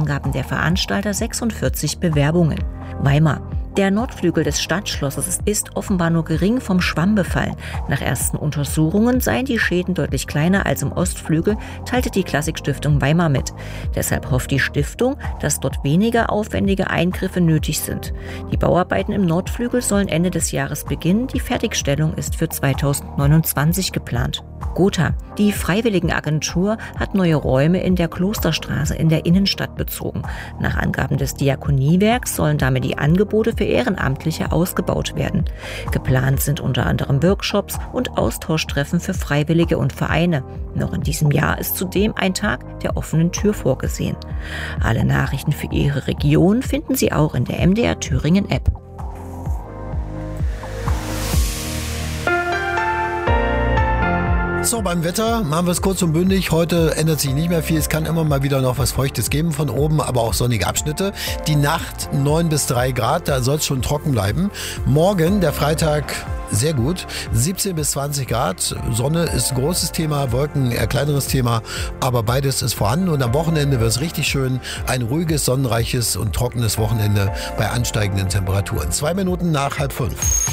Angaben der Veranstalter 46 Bewerbungen. Weimar. Der Nordflügel des Stadtschlosses ist offenbar nur gering vom Schwamm befallen. Nach ersten Untersuchungen seien die Schäden deutlich kleiner als im Ostflügel, teilte die Klassikstiftung Weimar mit. Deshalb hofft die Stiftung, dass dort weniger aufwendige Eingriffe nötig sind. Die Bauarbeiten im Nordflügel sollen Ende des Jahres beginnen. Die Fertigstellung ist für 2029 geplant. Gotha. Die Freiwilligenagentur hat neue Räume in der Klosterstraße in der Innenstadt bezogen. Nach Angaben des Diakoniewerks sollen damit die Angebote für Ehrenamtliche ausgebaut werden. Geplant sind unter anderem Workshops und Austauschtreffen für Freiwillige und Vereine. Noch in diesem Jahr ist zudem ein Tag der offenen Tür vorgesehen. Alle Nachrichten für Ihre Region finden Sie auch in der MDR Thüringen App. So, beim Wetter machen wir es kurz und bündig. Heute ändert sich nicht mehr viel. Es kann immer mal wieder noch was Feuchtes geben von oben, aber auch sonnige Abschnitte. Die Nacht 9 bis 3 Grad, da soll es schon trocken bleiben. Morgen, der Freitag, sehr gut. 17 bis 20 Grad. Sonne ist ein großes Thema, Wolken eher kleineres Thema, aber beides ist vorhanden. Und am Wochenende wird es richtig schön. Ein ruhiges, sonnenreiches und trockenes Wochenende bei ansteigenden Temperaturen. 2 Minuten nach 4:30.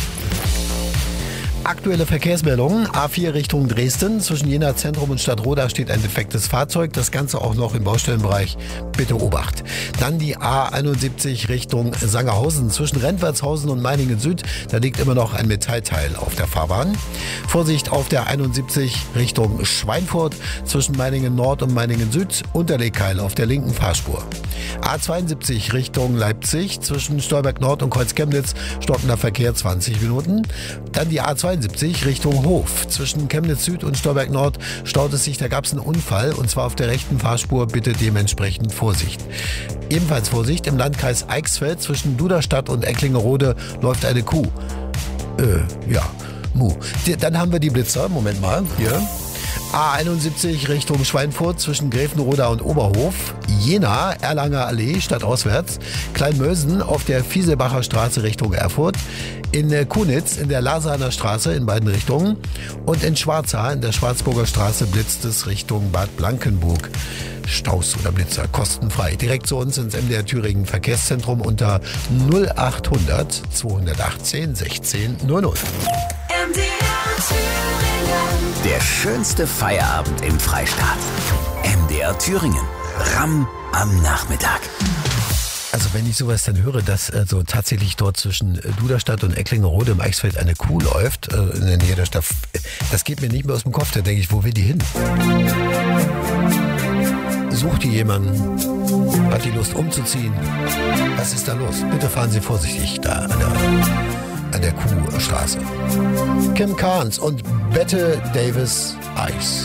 Aktuelle Verkehrsmeldungen. A4 Richtung Dresden. Zwischen Jena Zentrum und Stadtroda steht ein defektes Fahrzeug. Das Ganze auch noch im Baustellenbereich. Bitte Obacht. Dann die A71 Richtung Sangerhausen. Zwischen Rentwertshausen und Meiningen Süd. Da liegt immer noch ein Metallteil auf der Fahrbahn. Vorsicht auf der 71 Richtung Schweinfurt. Zwischen Meiningen Nord und Meiningen Süd. Unterlegkeil auf der linken Fahrspur. A72 Richtung Leipzig. Zwischen Stolberg Nord und Kreuz Chemnitz. Stockender Verkehr 20 Minuten. Dann die A72 Richtung Hof. Zwischen Chemnitz Süd und Stolberg Nord staut es sich, da gab es einen Unfall und zwar auf der rechten Fahrspur, bitte dementsprechend Vorsicht. Ebenfalls Vorsicht, im Landkreis Eichsfeld zwischen Duderstadt und Ecklingerode läuft eine Kuh. Mu. Dann haben wir die Blitzer, Moment mal, hier. A71 Richtung Schweinfurt zwischen Gräfenroda und Oberhof. Jena, Erlanger Allee, stadtauswärts. Kleinmösen auf der Fieselbacher Straße Richtung Erfurt. In Kunitz in der Lasaner Straße in beiden Richtungen. Und in Schwarzhaar in der Schwarzburger Straße blitzt es Richtung Bad Blankenburg. Staus oder Blitzer kostenfrei. Direkt zu uns ins MDR Thüringen Verkehrszentrum unter 0800 218 16 00. Der schönste Feierabend im Freistaat. MDR Thüringen. Ramm am Nachmittag. Also wenn ich sowas dann höre, dass also tatsächlich dort zwischen Duderstadt und Ecklingerode im Eichsfeld eine Kuh läuft, in der Nähe der Stadt, das geht mir nicht mehr aus dem Kopf. Da denke ich, wo will die hin? Sucht die jemanden? Hat die Lust umzuziehen? Was ist da los? Bitte fahren Sie vorsichtig da an der Kuhstraße. Kim Carnes und Bette Davis Ice.